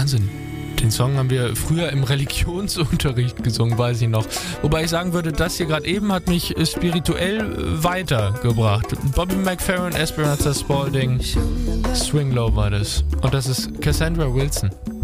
Wahnsinn. Den Song haben wir früher im Religionsunterricht gesungen, weiß ich noch. Wobei ich sagen würde, das hier gerade eben hat mich spirituell weitergebracht. Bobby McFerrin, Esperanza Spalding, Swing Low war das. Und das ist Cassandra Wilson.